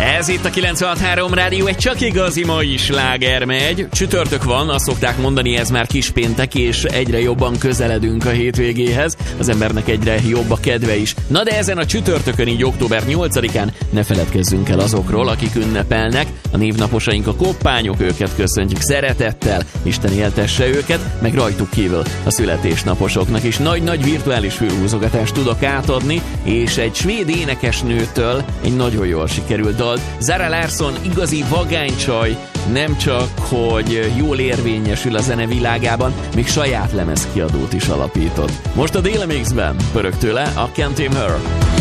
Ez itt a 96.3 Rádió, egy csak igazi mai sláger megy. Csütörtök van, azt szokták mondani, ez már kispéntek, és egyre jobban közeledünk a hétvégéhez. Az embernek egyre jobb a kedve is. Na de ezen a csütörtökön, így október 8-án ne feledkezzünk el azokról, akik ünnepelnek. A névnaposaink a koppányok, őket köszöntjük szeretettel. Isten éltesse őket, meg rajtuk kívül a születésnaposoknak is nagy-nagy virtuális fülhúzogatást tudok átadni, és egy svéd énekesnőtől egy nagyon jól sikerült dal. Zara Larsson igazi vagánycsaj, nem csak, hogy jól érvényesül a zene világában, még saját lemezkiadót is alapított. Most a Déla Mixben pörög tőle a Can't Tame Her.